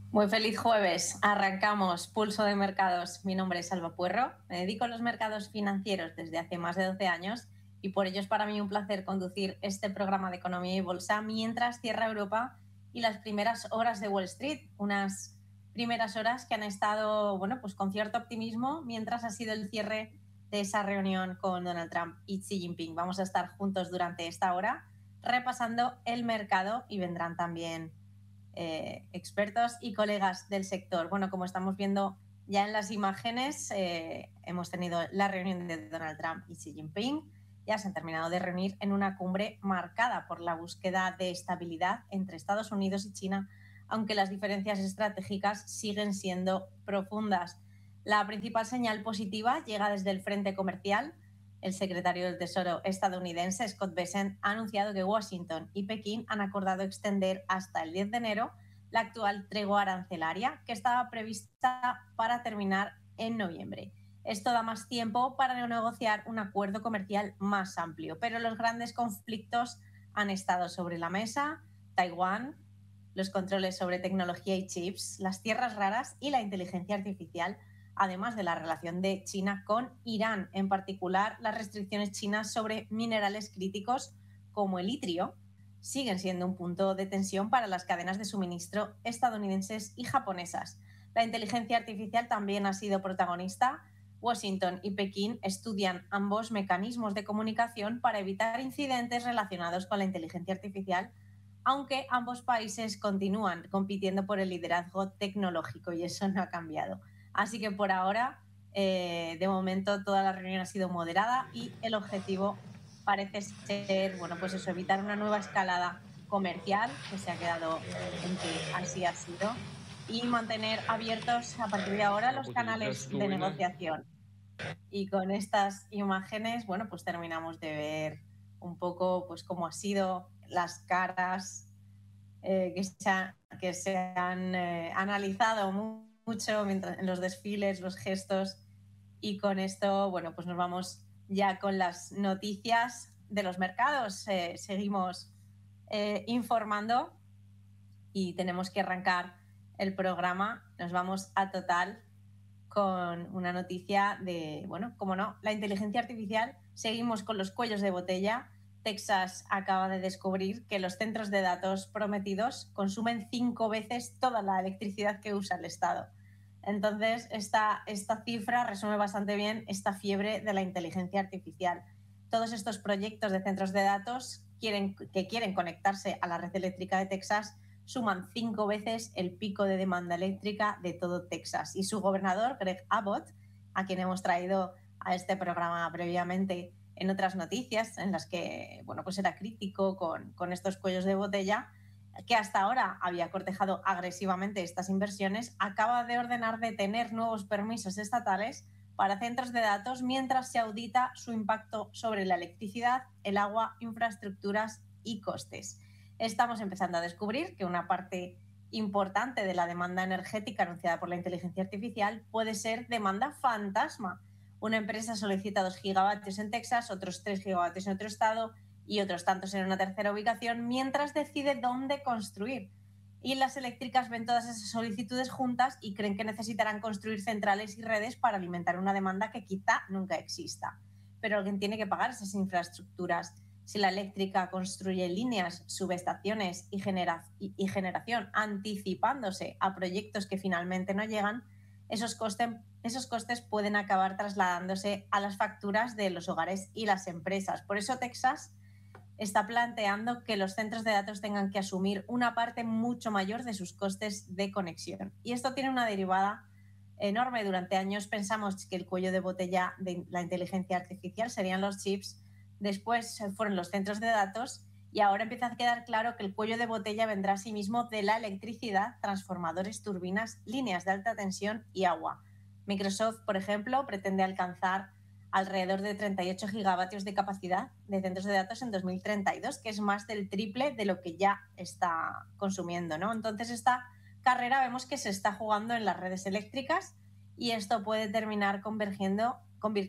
Muy feliz jueves. Arrancamos Pulso de Mercados. Mi nombre es Alba Puerro. Me dedico a los mercados financieros desde hace más de 12 años y por ello es para mí un placer conducir este programa de economía y bolsa mientras cierra Europa y las primeras horas de Wall Street. Unas primeras horas que han estado, pues con cierto optimismo mientras ha sido el cierre de esa reunión con Donald Trump y Xi Jinping. Vamos a estar juntos durante esta hora repasando el mercado y vendrán también expertos y colegas del sector. Bueno, como estamos viendo ya en las imágenes, hemos tenido la reunión de Donald Trump y Xi Jinping. Ya se han terminado de reunir en una cumbre marcada por la búsqueda de estabilidad entre Estados Unidos y China, aunque las diferencias estratégicas siguen siendo profundas. La principal señal positiva llega desde el frente comercial. El secretario del Tesoro estadounidense, Scott Bessent, ha anunciado que Washington y Pekín han acordado extender hasta el 10 de enero la actual tregua arancelaria, que estaba prevista para terminar en noviembre. Esto da más tiempo para negociar un acuerdo comercial más amplio, pero los grandes conflictos han estado sobre la mesa: Taiwán, los controles sobre tecnología y chips, las tierras raras y la inteligencia artificial, además de la relación de China con Irán, en particular las restricciones chinas sobre minerales críticos como el litio siguen siendo un punto de tensión para las cadenas de suministro estadounidenses y japonesas. La inteligencia artificial también ha sido protagonista. Washington y Pekín estudian ambos mecanismos de comunicación para evitar incidentes relacionados con la inteligencia artificial, aunque ambos países continúan compitiendo por el liderazgo tecnológico y eso no ha cambiado. Así que por ahora, de momento, toda la reunión ha sido moderada y el objetivo parece ser, evitar una nueva escalada comercial, que se ha quedado en que así ha sido, y mantener abiertos a partir de ahora los canales de negociación. Y con estas imágenes, pues terminamos de ver un poco cómo ha sido las caras que se han analizado mucho mientras, en los desfiles, los gestos. Y con esto, pues nos vamos ya con las noticias de los mercados. Seguimos informando y tenemos que arrancar el programa. Nos vamos a Total con una noticia de, como no, la inteligencia artificial. Seguimos con los cuellos de botella. Texas acaba de descubrir que los centros de datos prometidos consumen 5 veces toda la electricidad que usa el Estado. Entonces, esta cifra resume bastante bien esta fiebre de la inteligencia artificial. Todos estos proyectos de centros de datos que quieren conectarse a la red eléctrica de Texas suman 5 veces el pico de demanda eléctrica de todo Texas. Y su gobernador, Greg Abbott, a quien hemos traído a este programa previamente en otras noticias en las que era crítico con estos cuellos de botella, que hasta ahora había cortejado agresivamente estas inversiones, acaba de ordenar detener nuevos permisos estatales para centros de datos mientras se audita su impacto sobre la electricidad, el agua, infraestructuras y costes. Estamos empezando a descubrir que una parte importante de la demanda energética anunciada por la inteligencia artificial puede ser demanda fantasma. Una empresa solicita 2 gigavatios en Texas, otros 3 gigavatios en otro estado y otros tantos en una tercera ubicación, mientras decide dónde construir. Y las eléctricas ven todas esas solicitudes juntas y creen que necesitarán construir centrales y redes para alimentar una demanda que quizá nunca exista. Pero alguien tiene que pagar esas infraestructuras. Si la eléctrica construye líneas, subestaciones y generación anticipándose a proyectos que finalmente no llegan, esos costes pueden acabar trasladándose a las facturas de los hogares y las empresas. Por eso Texas está planteando que los centros de datos tengan que asumir una parte mucho mayor de sus costes de conexión. Y esto tiene una derivada enorme. Durante años pensamos que el cuello de botella de la inteligencia artificial serían los chips, después fueron los centros de datos y ahora empieza a quedar claro que el cuello de botella vendrá asimismo de la electricidad, transformadores, turbinas, líneas de alta tensión y agua. Microsoft, por ejemplo, pretende alcanzar alrededor de 38 gigavatios de capacidad de centros de datos en 2032, que es más del triple de lo que ya está consumiendo, ¿no? Entonces, esta carrera vemos que se está jugando en las redes eléctricas y esto puede terminar convirtiendo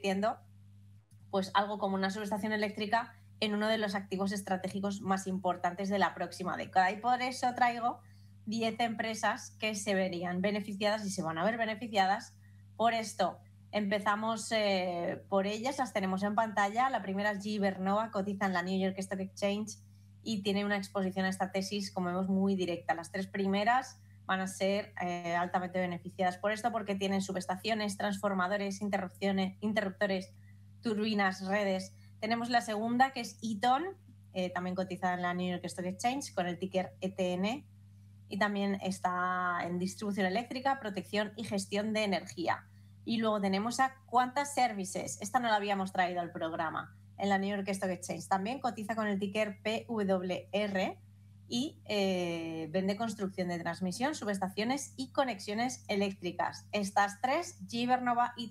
algo como una subestación eléctrica en uno de los activos estratégicos más importantes de la próxima década. Y por eso traigo 10 empresas que se verían beneficiadas y se van a ver beneficiadas por esto. Empezamos por ellas, las tenemos en pantalla. La primera es GE Vernova, cotiza en la New York Stock Exchange y tiene una exposición a esta tesis, como vemos, muy directa. Las 3 primeras van a ser altamente beneficiadas por esto porque tienen subestaciones, transformadores, interruptores, turbinas, redes. Tenemos la segunda, que es Eaton, también cotizada en la New York Stock Exchange con el ticker ETN, y también está en distribución eléctrica, protección y gestión de energía. Y luego tenemos a Quanta Services, esta no la habíamos traído al programa, en la New York Stock Exchange. También cotiza con el ticker PWR y vende construcción de transmisión, subestaciones y conexiones eléctricas. Estas 3, GE Vernova y